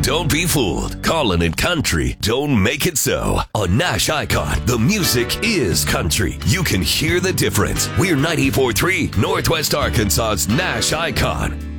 Don't be fooled. Callin' it country don't make it so. On Nash Icon, the music is country. You can hear the difference. We're 94.3 Northwest Arkansas's Nash Icon.